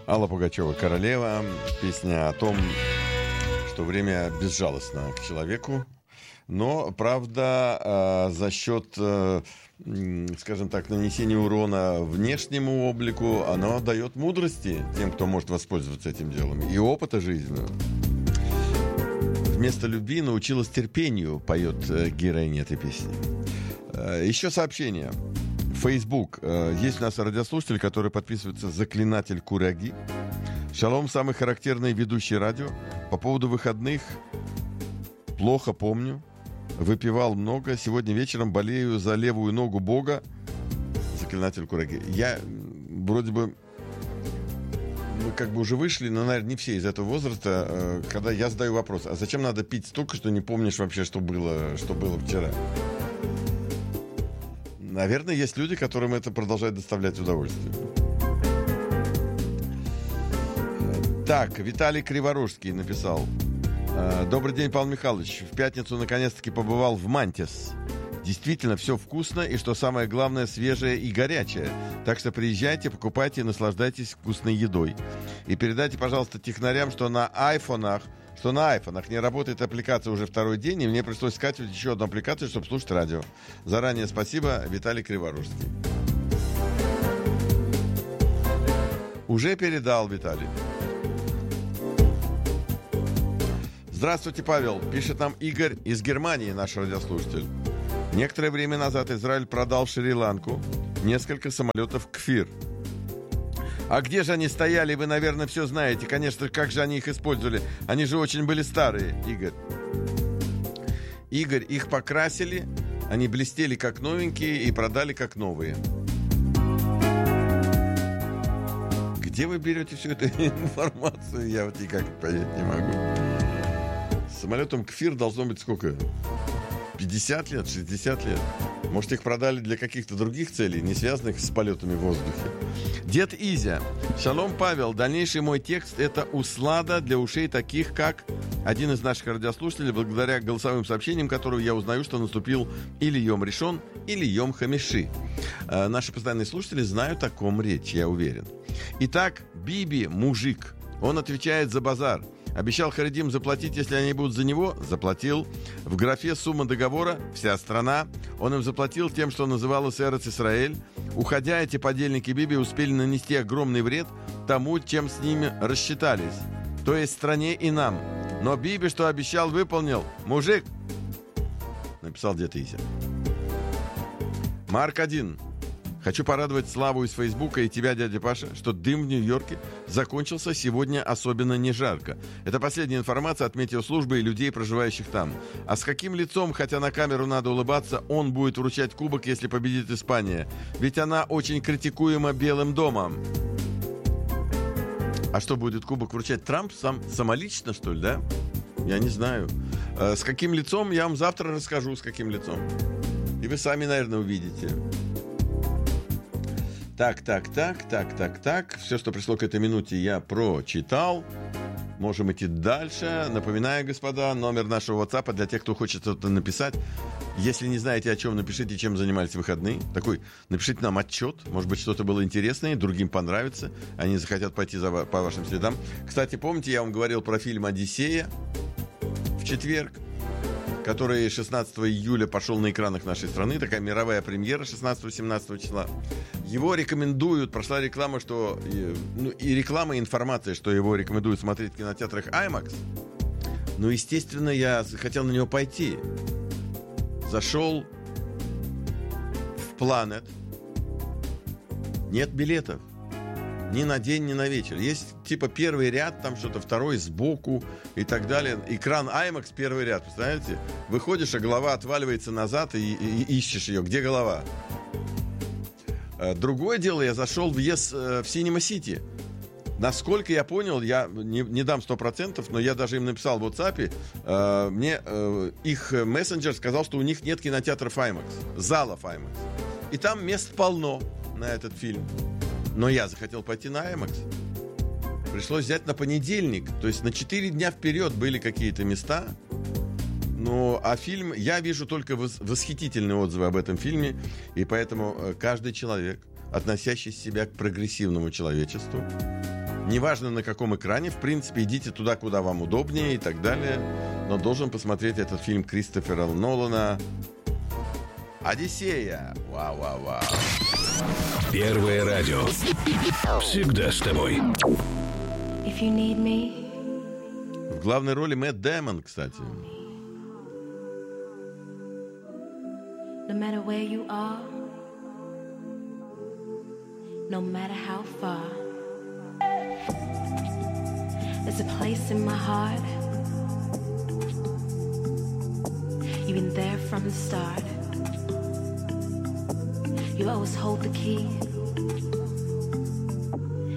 Алла Пугачева «Королева». Песня о том, что время безжалостно к человеку. Но, правда, за счет, скажем так, нанесения урона внешнему облику, оно дает мудрости тем, кто может воспользоваться этим делом, и опыта жизненного. Вместо любви научилась терпению, поет героиня этой песни. Еще сообщение. Facebook. Есть у нас радиослушатель, который подписывается «Заклинатель Кураги». Шалом, самый характерный ведущий радио. По поводу выходных плохо помню. Выпивал много. Сегодня вечером болею за левую ногу Бога. Заклинатель Кураги. Я вроде бы как бы уже вышли, но, наверное, не все из этого возраста, когда я задаю вопрос, а зачем надо пить столько, что не помнишь вообще, что было вчера? Наверное, есть люди, которым это продолжает доставлять удовольствие. Так, Виталий Криворожский написал. Добрый день, Павел Михайлович. В пятницу наконец-таки побывал в Мантис. Действительно, все вкусно и, что самое главное, свежее и горячее. Так что приезжайте, покупайте и наслаждайтесь вкусной едой. И передайте, пожалуйста, технарям, что на айфонах не работает аппликация уже второй день, и мне пришлось скачивать еще одну аппликацию, чтобы слушать радио. Заранее спасибо, Виталий Криворожский. Уже передал, Виталий. Здравствуйте, Павел. Пишет нам Игорь из Германии, наш радиослушатель. Некоторое время назад Израиль продал в Шри-Ланку несколько самолетов «Кфир». А где же они стояли, вы, наверное, все знаете. Конечно, как же они их использовали. Они же очень были старые, Игорь. Игорь, их покрасили, они блестели как новенькие и продали как новые. Где вы берете всю эту информацию? Я вот никак понять не могу. С самолетом «Кфир» должно быть сколько? 50 лет, 60 лет. Может, их продали для каких-то других целей, не связанных с полетами в воздухе. Дед Изя. Шалом, Павел. Дальнейший мой текст — это услада для ушей таких, как один из наших радиослушателей, благодаря голосовым сообщениям которого я узнаю, что наступил или Йом Ришон, или Йом Хамиши. Наши постоянные слушатели знают, о ком речь, я уверен. Итак, Биби, мужик. Он отвечает за базар. Обещал харидим заплатить, если они будут за него. Заплатил. В графе «Сумма договора» вся страна. Он им заплатил тем, что называлось Эрец Исраэль. Уходя, эти подельники Биби успели нанести огромный вред тому, чем с ними рассчитались. То есть стране и нам. Но Биби, что обещал, выполнил. Мужик, написал дед Изя. Марк 1. Хочу порадовать Славу из Фейсбука и тебя, дядя Паша, что дым в Нью-Йорке закончился сегодня особенно не жарко. Это последняя информация от метеослужбы и людей, проживающих там. А с каким лицом, хотя на камеру надо улыбаться, он будет вручать кубок, если победит Испания? Ведь она очень критикуема Белым домом. А что, будет кубок вручать Трамп самолично, что ли, да? Я не знаю. С каким лицом, я вам завтра расскажу, с каким лицом. И вы сами, наверное, увидите. Так. Все, что пришло к этой минуте, я прочитал. Можем идти дальше. Напоминаю, господа, номер нашего WhatsApp для тех, кто хочет что-то написать. Если не знаете, о чем, напишите, чем занимались в выходные. Напишите нам отчет. Может быть, что-то было интересное, другим понравится. Они захотят пойти по вашим следам. Кстати, помните, я вам говорил про фильм «Одиссея» в четверг, который 16 июля пошел на экранах нашей страны. Такая мировая премьера 16-17 числа. Его рекомендуют, прошла реклама, что... и реклама, и информация, что его рекомендуют смотреть в кинотеатрах IMAX. Ну, естественно, я хотел на него пойти. Зашел в Planet. Нет билетов. Ни на день, ни на вечер. Есть типа первый ряд, там что-то второй сбоку и так далее. Экран IMAX, первый ряд, представляете? Выходишь, а голова отваливается назад и ищешь ее. Где голова? Другое дело, я зашел в Cinema City. Насколько я понял, я не дам 100%, но я даже им написал в WhatsApp, мне их мессенджер сказал, что у них нет кинотеатров IMAX, залов IMAX. И там мест полно на этот фильм. Но я захотел пойти на IMAX. Пришлось взять на понедельник. То есть на 4 дня вперед были какие-то места. Ну, а фильм... Я вижу только восхитительные отзывы об этом фильме. И поэтому каждый человек, относящий себя к прогрессивному человечеству, Неважно, на каком экране, в принципе, идите туда, куда вам удобнее и так далее. Но должен посмотреть этот фильм Кристофера Нолана «Одиссея». Вау-вау-вау. Первое радио. Всегда с тобой. If you need me, В главной роли Мэтт Дэймон, кстати. no matter where you are, no matter how far, there's a place in my heart. You've been there from the start. You always hold the key